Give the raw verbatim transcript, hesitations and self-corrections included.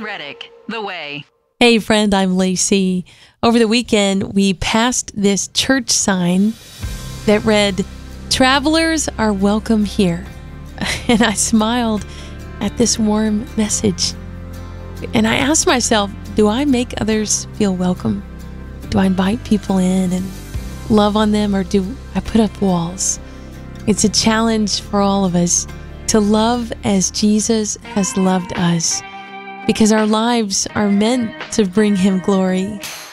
Reddick, The Way. Hey friend, I'm Lacey. Over the weekend, we passed this church sign that read, "Travelers are welcome here." And I smiled at this warm message. And I asked myself, do I make others feel welcome? Do I invite people in and love on them, or do I put up walls? It's a challenge for all of us to love as Jesus has loved us, because our lives are meant to bring Him glory.